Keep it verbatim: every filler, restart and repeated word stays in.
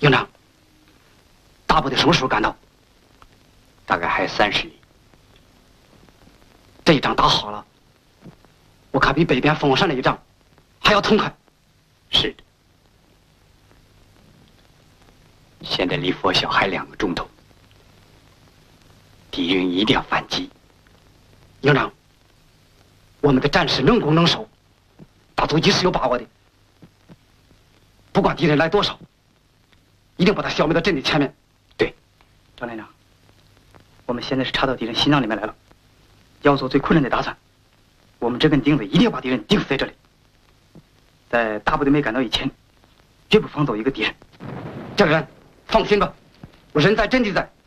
营长，大部队什么时候赶到？ 大概还有三十里。 这一仗打好了，我看比北边凤凰山那一仗还要痛快。 是的。现在离佛晓还两个钟头，敌人一定要反击。 营长，我们的战士能攻能守，打突击是有把握的。不管敌人来多少，一定把他消灭到阵地前面。 对， 张连长，我们现在是插到敌人心脏里面来了，要做最困难的打算。我们这根钉子一定要把敌人钉死在这里，在大部队没赶到以前，绝不放走一个敌人。 这个人放心吧，我人在阵地在。